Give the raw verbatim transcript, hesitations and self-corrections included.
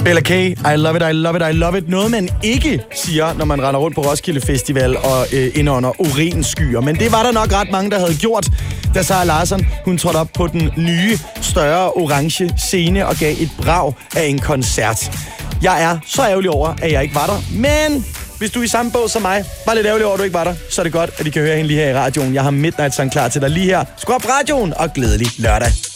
Bella K, I love it, I love it, I love it. Noget, man ikke siger, når man render rundt på Roskilde Festival og øh, indånder urinskyer. Men det var der nok ret mange, der havde gjort, da Sara Larsson, hun trådte op på den nye, større, orange scene og gav et brag af en koncert. Jeg er så ærgerlig over, at jeg ikke var der. Men hvis du er i samme båd som mig, var lidt ærgerlig over, at du ikke var der, så er det godt, at I kan høre hende lige her i radioen. Jeg har Midnight Sun klar til dig lige her. Skru op radioen og glædelig lørdag.